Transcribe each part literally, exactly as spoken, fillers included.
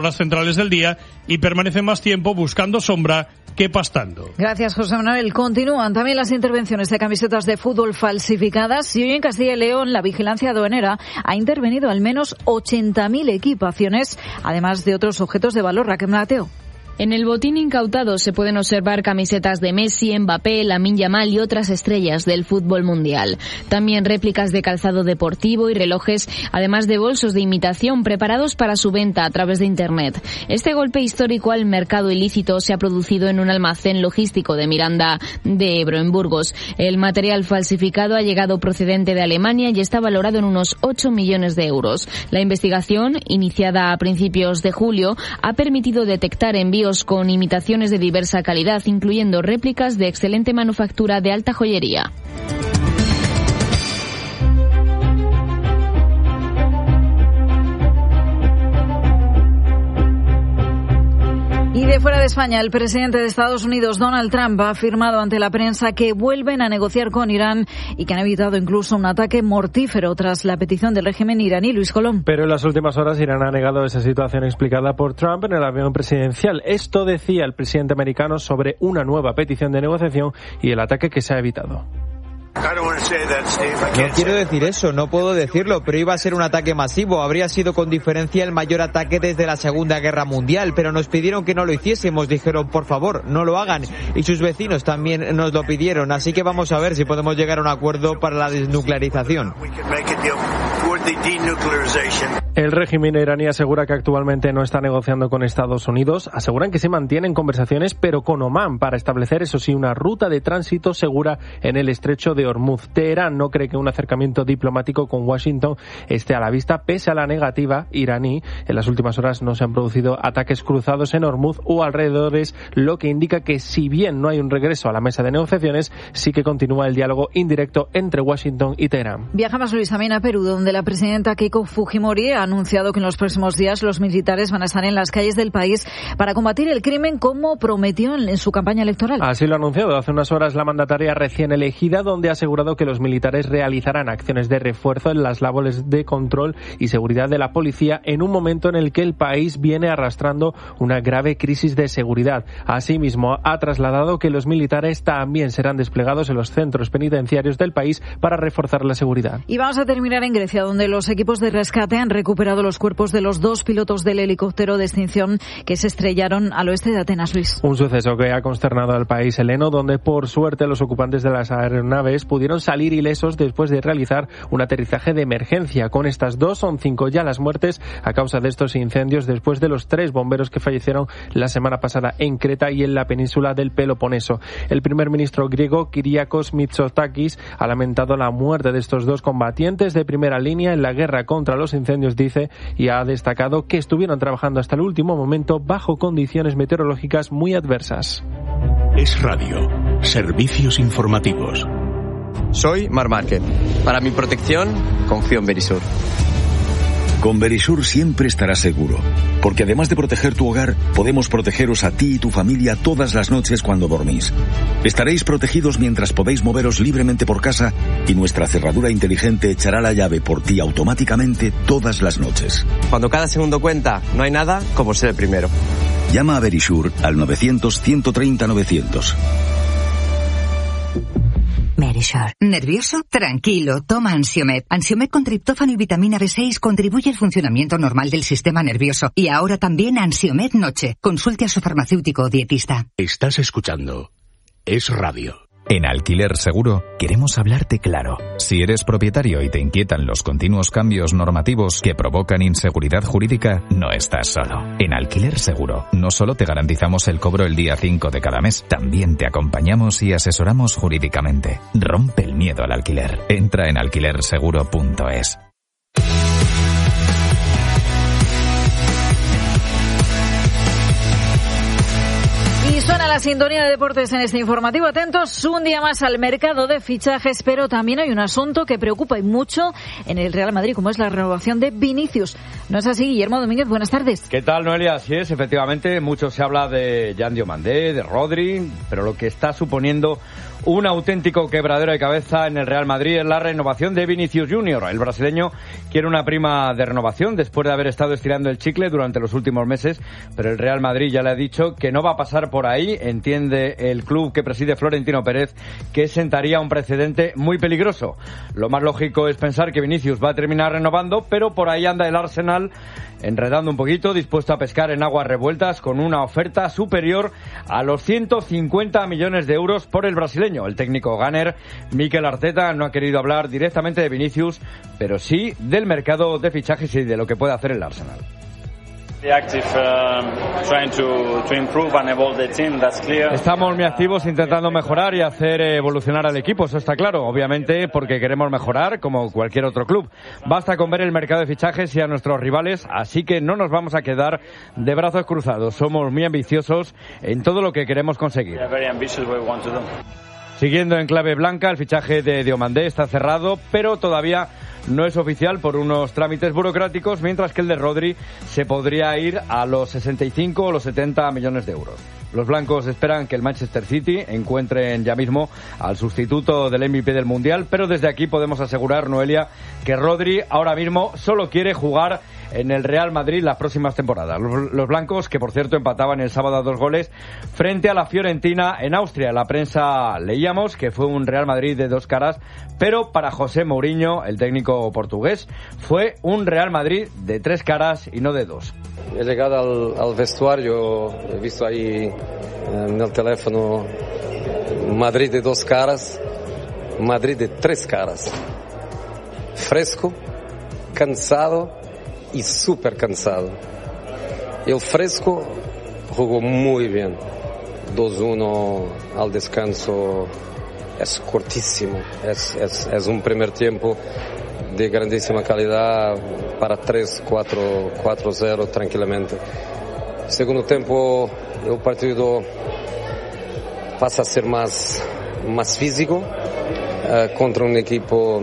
horas centrales del día y permanecen más tiempo buscando sombra que pastando. Gracias, José Manuel. Continúan también las intervenciones de camisetas de fútbol falsificadas y hoy en Castilla y León la vigilancia aduanera ha intervenido al menos ochenta mil equipaciones, además de otros objetos de valor. Raquel Mateo. En el botín incautado se pueden observar camisetas de Messi, Mbappé, Lamine Yamal y otras estrellas del fútbol mundial. También réplicas de calzado deportivo y relojes, además de bolsos de imitación preparados para su venta a través de Internet. Este golpe histórico al mercado ilícito se ha producido en un almacén logístico de Miranda de Ebro, en Burgos. El material falsificado ha llegado procedente de Alemania y está valorado en unos ocho millones de euros. La investigación, iniciada a principios de julio, ha permitido detectar envíos con imitaciones de diversa calidad, incluyendo réplicas de excelente manufactura de alta joyería. Y de fuera de España, el presidente de Estados Unidos, Donald Trump, ha afirmado ante la prensa que vuelven a negociar con Irán y que han evitado incluso un ataque mortífero tras la petición del régimen iraní. Luis Colón. Pero en las últimas horas Irán ha negado esa situación explicada por Trump en el avión presidencial. Esto decía el presidente americano sobre una nueva petición de negociación y el ataque que se ha evitado. No quiero decir eso, no puedo decirlo, pero iba a ser un ataque masivo. Habría sido con diferencia el mayor ataque desde la Segunda Guerra Mundial, pero nos pidieron que no lo hiciésemos. Dijeron, por favor, no lo hagan. Y sus vecinos también nos lo pidieron. Así que vamos a ver si podemos llegar a un acuerdo para la desnuclearización. El régimen iraní asegura que actualmente no está negociando con Estados Unidos. Aseguran que se mantienen conversaciones, pero con Omán, para establecer, eso sí, una ruta de tránsito segura en el estrecho de Hormuz. Teherán no cree que un acercamiento diplomático con Washington esté a la vista, pese a la negativa iraní. En las últimas horas no se han producido ataques cruzados en Hormuz o alrededores, lo que indica que si bien no hay un regreso a la mesa de negociaciones, sí que continúa el diálogo indirecto entre Washington y Teherán. Viajamos, Luis, también a Perú, donde la presidenta Keiko Fujimori ha anunciado que en los próximos días los militares van a estar en las calles del país para combatir el crimen, como prometió en su campaña electoral. Así lo ha anunciado hace unas horas la mandataria recién elegida, donde ha asegurado que los militares realizarán acciones de refuerzo en las labores de control y seguridad de la policía en un momento en el que el país viene arrastrando una grave crisis de seguridad. Asimismo, ha trasladado que los militares también serán desplegados en los centros penitenciarios del país para reforzar la seguridad. Y vamos a terminar en Grecia, donde los equipos de rescate han recuperado los cuerpos de los dos pilotos del helicóptero de extinción que se estrellaron al oeste de Atenas, Luis. Un suceso que ha consternado al país heleno, donde por suerte los ocupantes de las aeronaves pudieron salir ilesos después de realizar un aterrizaje de emergencia. Con estas dos son cinco ya las muertes a causa de estos incendios, después de los tres bomberos que fallecieron la semana pasada en Creta y en la península del Peloponeso. El primer ministro griego, Kyriakos Mitsotakis, ha lamentado la muerte de estos dos combatientes de primera línea en la guerra contra los incendios, dice, y ha destacado que estuvieron trabajando hasta el último momento bajo condiciones meteorológicas muy adversas. Es Radio, servicios informativos. Soy Mar Márquez. Para mi protección, confío en Verisur. Con Verisur siempre estarás seguro, porque además de proteger tu hogar, podemos protegeros a ti y tu familia todas las noches cuando dormís. Estaréis protegidos mientras podéis moveros libremente por casa y nuestra cerradura inteligente echará la llave por ti automáticamente todas las noches. Cuando cada segundo cuenta, no hay nada como ser el primero. Llama a Verisur al novecientos, ciento treinta, novecientos. Verisur. ¿Nervioso? Tranquilo, toma Ansiomed. Ansiomed con triptófano y vitamina B seis contribuye al funcionamiento normal del sistema nervioso. Y ahora también Ansiomed Noche. Consulte a su farmacéutico o dietista. Estás escuchando Es Radio. En Alquiler Seguro queremos hablarte claro. Si eres propietario y te inquietan los continuos cambios normativos que provocan inseguridad jurídica, no estás solo. En Alquiler Seguro no solo te garantizamos el cobro el día cinco de cada mes, también te acompañamos y asesoramos jurídicamente. Rompe el miedo al alquiler. Entra en alquiler seguro punto es. Suena la sintonía de deportes en este informativo. Atentos un día más al mercado de fichajes, pero también hay un asunto que preocupa y mucho en el Real Madrid, como es la renovación de Vinicius. ¿No es así, Guillermo Domínguez? Buenas tardes. ¿Qué tal, Noelia? Así es, efectivamente, mucho se habla de Yan Diomandé, de Rodri, pero lo que está suponiendo Un auténtico quebradero de cabeza en el Real Madrid es la renovación de Vinicius Junior. El brasileño quiere una prima de renovación después de haber estado estirando el chicle durante los últimos meses, pero el Real Madrid ya le ha dicho que no va a pasar por ahí. Entiende el club que preside Florentino Pérez que sentaría un precedente muy peligroso. Lo más lógico es pensar que Vinicius va a terminar renovando, pero por ahí anda el Arsenal enredando un poquito, dispuesto a pescar en aguas revueltas con una oferta superior a los ciento cincuenta millones de euros por el brasileño. El técnico Gunner, Mikel Arteta, no ha querido hablar directamente de Vinicius, pero sí del mercado de fichajes y de lo que puede hacer el Arsenal. Estamos muy activos intentando mejorar y hacer evolucionar al equipo, eso está claro, obviamente porque queremos mejorar como cualquier otro club. Basta con ver el mercado de fichajes y a nuestros rivales, así que no nos vamos a quedar de brazos cruzados. Somos muy ambiciosos en todo lo que queremos conseguir. Siguiendo en clave blanca, el fichaje de Diomandé está cerrado, pero todavía no es oficial por unos trámites burocráticos, mientras que el de Rodri se podría ir a los sesenta y cinco o los setenta millones de euros. Los blancos esperan que el Manchester City encuentren ya mismo al sustituto del M V P del Mundial, pero desde aquí podemos asegurar, Noelia, que Rodri ahora mismo solo quiere jugar en el Real Madrid las próximas temporadas. Los, los blancos, que por cierto empataban el sábado a dos goles frente a la Fiorentina en Austria. En la prensa leíamos que fue un Real Madrid de dos caras, pero para José Mourinho, el técnico portugués, fue un Real Madrid de tres caras y no de dos. He llegado al, al vestuario, he visto ahí en el teléfono Madrid de dos caras, Madrid de tres caras. Fresco, cansado y súper cansado. El Fresco jugó muy bien. dos uno al descanso es cortísimo. Es, es, es un primer tiempo de grandísima calidad para tres cuatro cero tranquilamente. Segundo tiempo el partido pasa a ser más, más físico. Uh, contra un equipo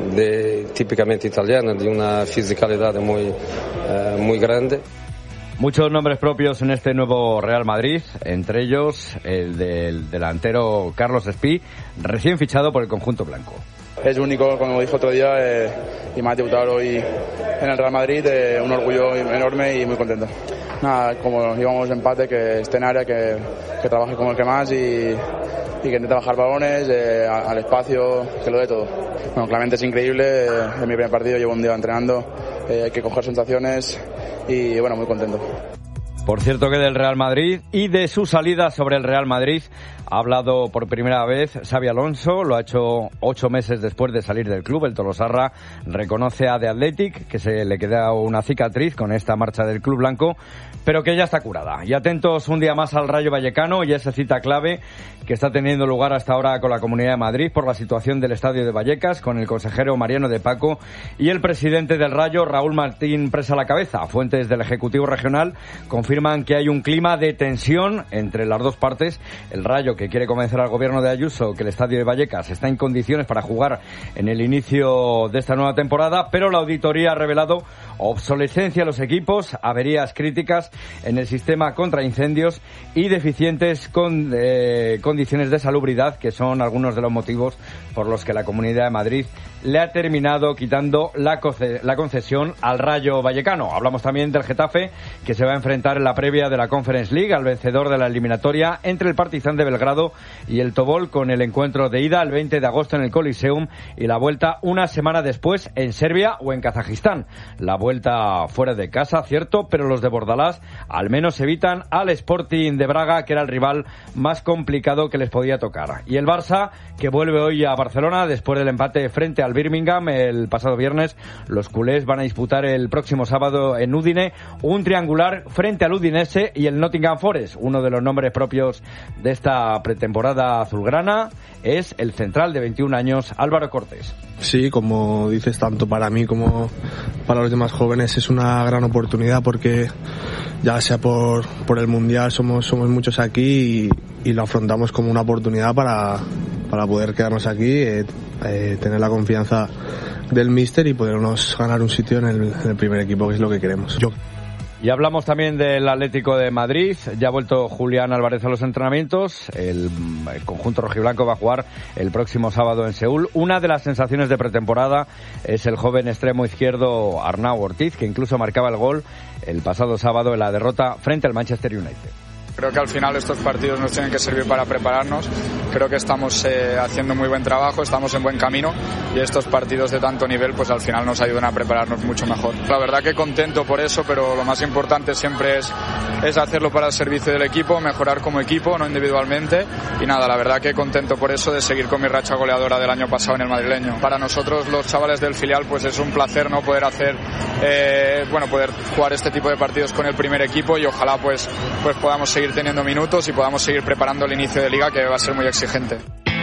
de, típicamente italiano, de una fisicalidad muy, uh, muy grande. Muchos nombres propios en este nuevo Real Madrid, entre ellos el del delantero Carlos Espí, recién fichado por el conjunto blanco. Es único, como dijo otro día, eh, y me ha debutado hoy en el Real Madrid, eh, un orgullo enorme y muy contento. Nada, como íbamos de empate, que esté en área, que, que trabaje como el que más y, y que intente bajar balones, eh, al espacio, que lo dé todo. Bueno, claramente es increíble, eh, es mi primer partido, llevo un día entrenando, eh, hay que coger sensaciones y bueno, muy contento. Por cierto que del Real Madrid y de su salida sobre el Real Madrid ha hablado por primera vez Xabi Alonso, lo ha hecho ocho meses después de salir del club. El Tolosarra reconoce a The Athletic que se le queda una cicatriz con esta marcha del club blanco, pero que ya está curada. Y atentos un día más al Rayo Vallecano y esa cita clave que está teniendo lugar hasta ahora con la Comunidad de Madrid por la situación del estadio de Vallecas, con el consejero Mariano de Paco y el presidente del Rayo, Raúl Martín Presa a la cabeza. Fuentes del Ejecutivo Regional confirman que hay un clima de tensión entre las dos partes. El Rayo, que quiere convencer al gobierno de Ayuso que el estadio de Vallecas está en condiciones para jugar en el inicio de esta nueva temporada, pero la auditoría ha revelado obsolescencia de los equipos, averías críticas en el sistema contra incendios y deficientes con, eh, condiciones de salubridad, que son algunos de los motivos por los que la Comunidad de Madrid le ha terminado quitando la, conce- la concesión al Rayo Vallecano. Hablamos también del Getafe, que se va a enfrentar en la previa de la Conference League al vencedor de la eliminatoria entre el Partizan de Belgrado y el Tobol, con el encuentro de ida el veinte de agosto en el Coliseum y la vuelta una semana después en Serbia o en Kazajistán. La vuelta fuera de casa, cierto, pero los de Bordalás al menos evitan al Sporting de Braga, que era el rival más complicado que les podía tocar. Y el Barça, que vuelve hoy a Barcelona después del empate frente al Birmingham el pasado viernes. Los culés van a disputar el próximo sábado en Udine un triangular frente al Udinese y el Nottingham Forest. Uno de los nombres propios de esta pretemporada azulgrana es el central de veintiún años, Álvaro Cortés. Sí, como dices, tanto para mí como para los demás jóvenes es una gran oportunidad, porque ya sea por, por el Mundial somos, somos muchos aquí y, y lo afrontamos como una oportunidad para, para poder quedarnos aquí, eh, eh, tener la confianza del míster y podernos ganar un sitio en el, en el primer equipo, que es lo que queremos. Yo Y hablamos también del Atlético de Madrid. Ya ha vuelto Julián Álvarez a los entrenamientos. El, el conjunto rojiblanco va a jugar el próximo sábado en Seúl. Una de las sensaciones de pretemporada es el joven extremo izquierdo Arnau Ortiz, que incluso marcaba el gol el pasado sábado en la derrota frente al Manchester United. Creo que al final estos partidos nos tienen que servir para prepararnos. Creo que estamos eh, haciendo muy buen trabajo, estamos en buen camino y estos partidos de tanto nivel pues al final nos ayudan a prepararnos mucho mejor. La verdad que contento por eso, pero lo más importante siempre es, es hacerlo para el servicio del equipo, mejorar como equipo, no individualmente. Y nada, la verdad que contento por eso de seguir con mi racha goleadora del año pasado en el madrileño. Para nosotros los chavales del filial pues es un placer no poder hacer, eh, bueno, poder jugar este tipo de partidos con el primer equipo y ojalá pues, pues podamos seguir teniendo minutos y podamos seguir preparando el inicio de liga, que va a ser muy exigente.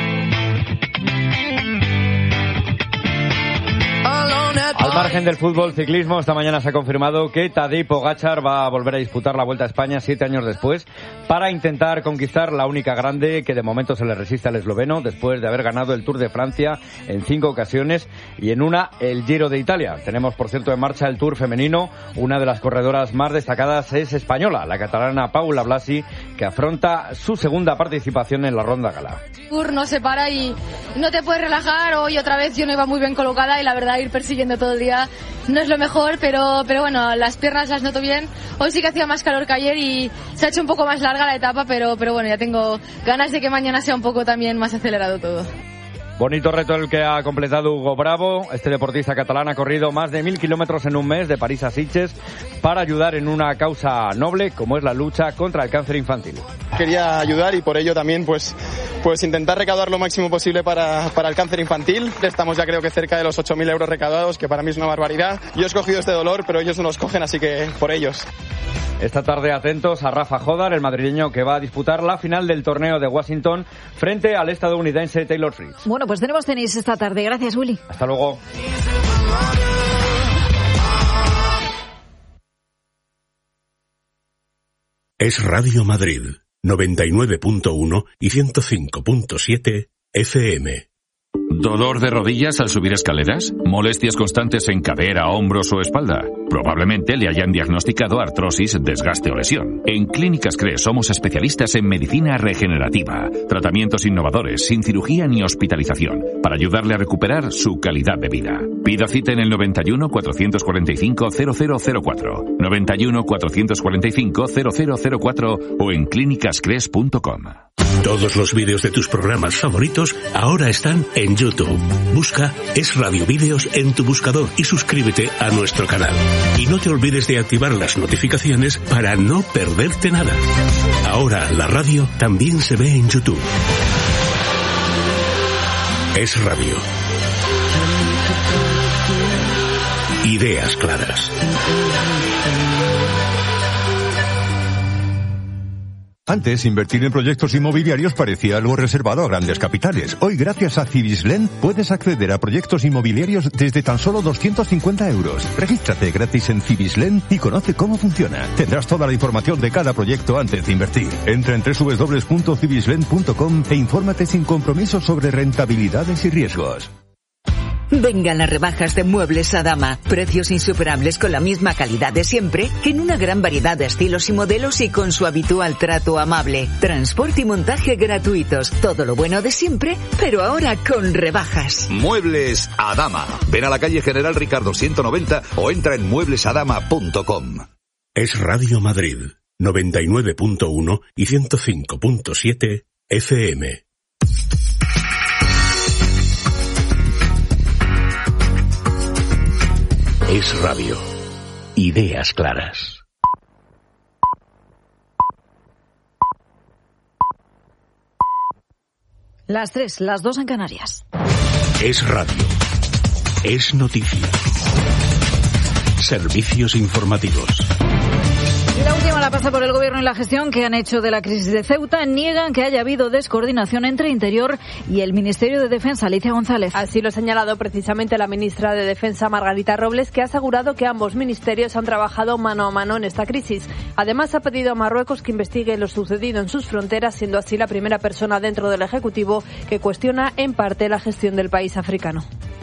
Al margen del fútbol ciclismo, esta mañana se ha confirmado que Tadej Pogačar va a volver a disputar la Vuelta a España siete años después para intentar conquistar la única grande que de momento se le resiste al esloveno después de haber ganado el Tour de Francia en cinco ocasiones y en una el Giro de Italia. Tenemos, por cierto, en marcha el Tour femenino. Una de las corredoras más destacadas es española, la catalana Paula Blasi, que afronta su segunda participación en la Ronda Gala. El Tour no se para y no te puedes relajar. Hoy otra vez yo no iba muy bien colocada y la verdad ir persiguiendo todo el día no es lo mejor, pero pero bueno, las piernas las noto bien. Hoy sí que hacía más calor que ayer y se ha hecho un poco más larga la etapa, pero pero bueno, ya tengo ganas de que mañana sea un poco también más acelerado todo. Bonito reto el que ha completado Hugo Bravo. Este deportista catalán ha corrido más de mil kilómetros en un mes de París a Sitges para ayudar en una causa noble como es la lucha contra el cáncer infantil. Quería ayudar y por ello también pues pues intentar recaudar lo máximo posible para, para el cáncer infantil. Estamos ya creo que cerca de los ocho mil euros recaudados, que para mí es una barbaridad. Yo he escogido este dolor, pero ellos no los cogen, así que por ellos. Esta tarde atentos a Rafa Jodar, el madrileño que va a disputar la final del torneo de Washington frente al estadounidense Taylor Fritz. Bueno, pues tenemos tenis esta tarde. Gracias, Willy. Hasta luego. Es Radio Madrid, noventa y nueve punto uno y ciento cinco punto siete F M. ¿Dolor de rodillas al subir escaleras? ¿Molestias constantes en cadera, hombros o espalda? Probablemente le hayan diagnosticado artrosis, desgaste o lesión. En Clínicas Cres somos especialistas en medicina regenerativa, tratamientos innovadores, sin cirugía ni hospitalización, para ayudarle a recuperar su calidad de vida. Pida cita en el noventa y uno, cuatrocientos cuarenta y cinco, cero cero cero cuatro, noventa y uno, cuatrocientos cuarenta y cinco, cero cero cero cuatro o en clínicas cres punto com. Todos los vídeos de tus programas favoritos ahora están en YouTube. Busca Es Radio Vídeos en tu buscador y suscríbete a nuestro canal. Y no te olvides de activar las notificaciones para no perderte nada. Ahora la radio también se ve en YouTube. Es Radio. Ideas claras. Antes, invertir en proyectos inmobiliarios parecía algo reservado a grandes capitales. Hoy, gracias a Cibislen, puedes acceder a proyectos inmobiliarios desde tan solo doscientos cincuenta euros. Regístrate gratis en Cibislen y conoce cómo funciona. Tendrás toda la información de cada proyecto antes de invertir. Entra en doble u doble u doble u punto cibislen punto com e infórmate sin compromiso sobre rentabilidades y riesgos. Vengan las rebajas de Muebles Adama. Precios insuperables con la misma calidad de siempre, que en una gran variedad de estilos y modelos y con su habitual trato amable. Transporte y montaje gratuitos. Todo lo bueno de siempre, pero ahora con rebajas. Muebles Adama. Ven a la calle General Ricardo ciento noventa o entra en muebles adama punto com. Es Radio Madrid, noventa y nueve punto uno y ciento cinco punto siete F M. Es Radio. Ideas claras. Las tres, las dos en Canarias. Es Radio. Es noticia. Servicios informativos. La última la pasa por el Gobierno y la gestión que han hecho de la crisis de Ceuta. Niegan que haya habido descoordinación entre Interior y el Ministerio de Defensa. Alicia González. Así lo ha señalado precisamente la ministra de Defensa, Margarita Robles, que ha asegurado que ambos ministerios han trabajado mano a mano en esta crisis. Además, ha pedido a Marruecos que investigue lo sucedido en sus fronteras, siendo así la primera persona dentro del Ejecutivo que cuestiona en parte la gestión del país africano.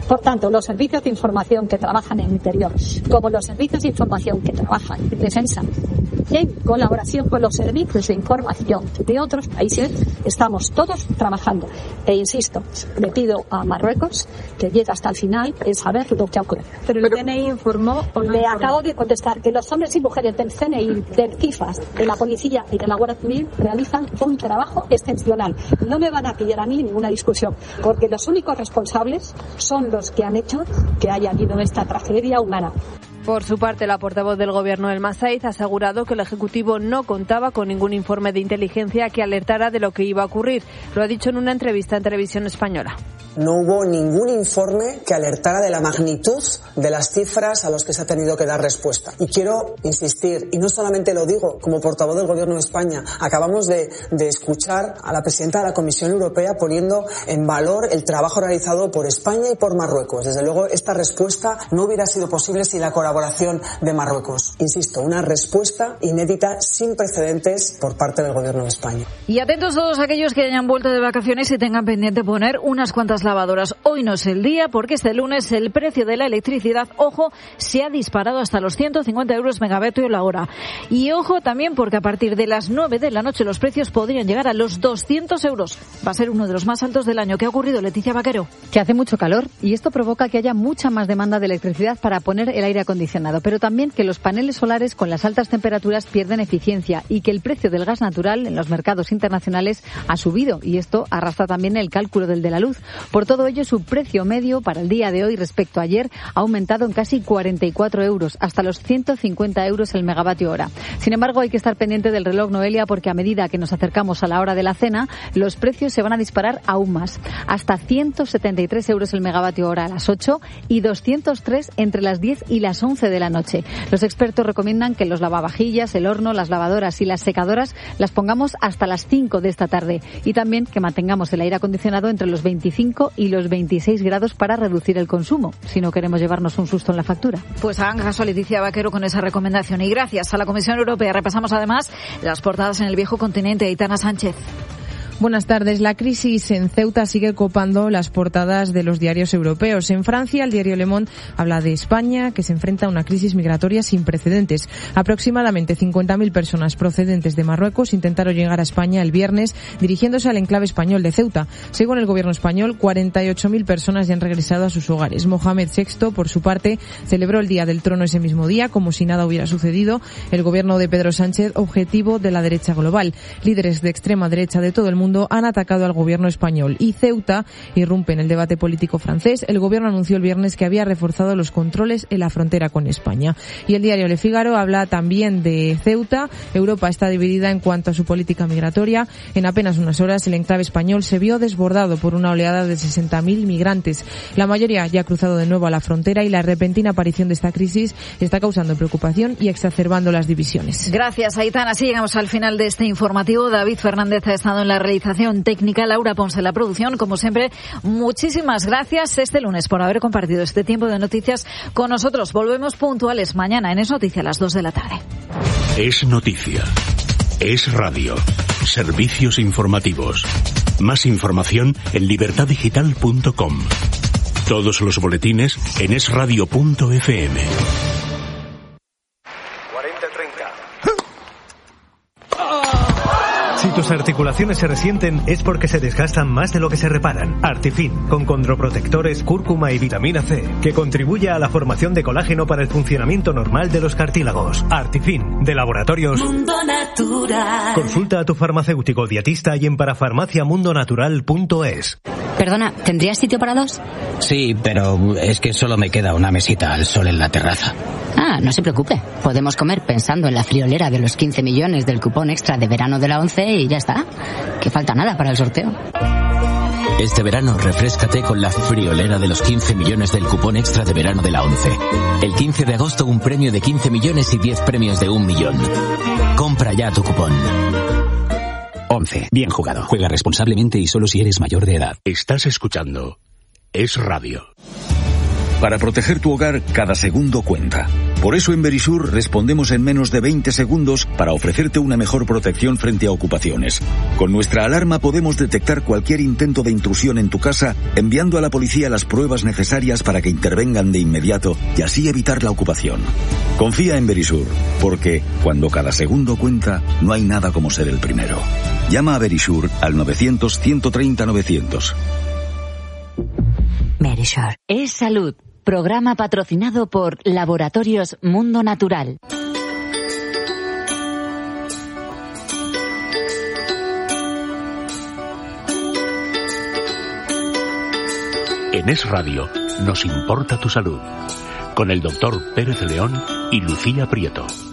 Por tanto, los servicios de información que trabajan en Interior, como los servicios de información que trabajan en Defensa, en colaboración con los servicios de información de otros países, estamos todos trabajando. E insisto, le pido a Marruecos que llegue hasta el final en saber lo que ha ocurrido. Pero el C N I informó o no Le informó? acabo de contestar que los hombres y mujeres del C N I, del CIFAS, de la Policía y de la Guardia Civil realizan un trabajo excepcional. No me van a pillar a mí ninguna discusión, porque los únicos responsables son los que han hecho que haya habido esta tragedia humana. Por su parte, la portavoz del Gobierno, El Masaiz, ha asegurado que el Ejecutivo no contaba con ningún informe de inteligencia que alertara de lo que iba a ocurrir. Lo ha dicho en una entrevista en Televisión Española. No hubo ningún informe que alertara de la magnitud de las cifras a las que se ha tenido que dar respuesta. Y quiero insistir, y no solamente lo digo como portavoz del Gobierno de España, acabamos de, de escuchar a la presidenta de la Comisión Europea poniendo en valor el trabajo realizado por España y por Marruecos. Desde luego, esta respuesta no hubiera sido posible sin la colaboración de Marruecos. Insisto, una respuesta inédita, sin precedentes por parte del Gobierno de España. Y atentos todos aquellos que hayan vuelto de vacaciones y tengan pendiente poner unas cuantas lavadoras. Hoy no es el día porque este lunes el precio de la electricidad, ojo, se ha disparado hasta los ciento cincuenta euros megavatio la hora. Y ojo también porque a partir de las nueve de la noche los precios podrían llegar a los doscientos euros. Va a ser uno de los más altos del año. ¿Qué ha ocurrido, Leticia Vaquero? Que hace mucho calor y esto provoca que haya mucha más demanda de electricidad para poner el aire acondicionado, pero también que los paneles solares con las altas temperaturas pierden eficiencia y que el precio del gas natural en los mercados internacionales ha subido y esto arrastra también el cálculo del de la luz. Por todo ello, su precio medio para el día de hoy respecto a ayer ha aumentado en casi cuarenta y cuatro euros, hasta los ciento cincuenta euros el megavatio hora. Sin embargo, hay que estar pendiente del reloj, Noelia, porque a medida que nos acercamos a la hora de la cena, los precios se van a disparar aún más, hasta ciento setenta y tres euros el megavatio hora a las ocho y doscientos tres entre las diez y las once de la noche. Los expertos recomiendan que los lavavajillas, el horno, las lavadoras y las secadoras las pongamos hasta las cinco de esta tarde y también que mantengamos el aire acondicionado entre los veinticinco y los veintiséis grados para reducir el consumo, si no queremos llevarnos un susto en la factura. Pues hagan caso a Leticia Vaquero con esa recomendación. Y gracias a la Comisión Europea repasamos además las portadas en el viejo continente. Aitana Sánchez. Buenas tardes. La crisis en Ceuta sigue copando las portadas de los diarios europeos. En Francia, el diario Le Monde habla de España, que se enfrenta a una crisis migratoria sin precedentes. Aproximadamente cincuenta mil personas procedentes de Marruecos intentaron llegar a España el viernes dirigiéndose al enclave español de Ceuta. Según el gobierno español, cuarenta y ocho mil personas ya han regresado a sus hogares. Mohamed sexto, por su parte, celebró el Día del Trono ese mismo día, como si nada hubiera sucedido. El gobierno de Pedro Sánchez, objetivo de la derecha global. Líderes de extrema derecha de todo el mundo han atacado al gobierno español y Ceuta irrumpe en el debate político francés. El gobierno anunció el viernes que había reforzado los controles en la frontera con España. Y el diario Le Figaro habla también de Ceuta. Europa está dividida en cuanto a su política migratoria. En apenas unas horas el enclave español se vio desbordado por una oleada de sesenta mil migrantes. La mayoría ya ha cruzado de nuevo a la frontera y la repentina aparición de esta crisis está causando preocupación y exacerbando las divisiones. Gracias, Aitana. Así llegamos al final de este informativo. David Fernández ha estado en la realización técnica, Laura Ponce en la producción. Como siempre, muchísimas gracias este lunes por haber compartido este tiempo de noticias con nosotros. Volvemos puntuales mañana en Es Noticia a las dos de la tarde. Es Noticia. Es Radio. Servicios informativos. Más información en libertad digital punto com. Todos los boletines en es radio punto efe eme. Si tus articulaciones se resienten es porque se desgastan más de lo que se reparan. Artifin, con condroprotectores, cúrcuma y vitamina C, que contribuye a la formación de colágeno para el funcionamiento normal de los cartílagos. Artifin, de Laboratorios Mundo Natural. Consulta a tu farmacéutico dietista y en parafarmacia mundo natural punto es. Perdona, ¿tendrías sitio para dos? Sí, pero es que solo me queda una mesita al sol en la terraza. Ah, no se preocupe. Podemos comer pensando en la friolera de los quince millones del cupón extra de verano de la ONCE y ya está. Que falta nada para el sorteo. Este verano refréscate con la friolera de los quince millones del cupón extra de verano de la ONCE. El quince de agosto un premio de quince millones y diez premios de un millón. Compra ya tu cupón. ONCE. Bien jugado. Juega responsablemente y solo si eres mayor de edad. Estás escuchando Es Radio. Para proteger tu hogar, cada segundo cuenta. Por eso en Verisur respondemos en menos de veinte segundos para ofrecerte una mejor protección frente a ocupaciones. Con nuestra alarma podemos detectar cualquier intento de intrusión en tu casa, enviando a la policía las pruebas necesarias para que intervengan de inmediato y así evitar la ocupación. Confía en Verisur, porque cuando cada segundo cuenta, no hay nada como ser el primero. Llama a Verisur al novecientos, ciento treinta, novecientos. Verisur es salud. Programa patrocinado por Laboratorios Mundo Natural. En Es Radio nos importa tu salud. Con el doctor Pérez León y Lucía Prieto.